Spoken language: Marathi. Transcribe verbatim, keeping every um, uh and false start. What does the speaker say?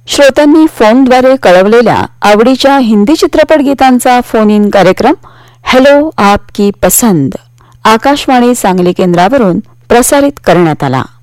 श्रोत्यांनी फोनद्वारे कळवलेल्या आवडीच्या हिंदी चित्रपट गीतांचा फोन इन कार्यक्रम हेलो आपकी पसंद आकाशवाणी सांगली केंद्रावरून प्रसारित करण्यात आला.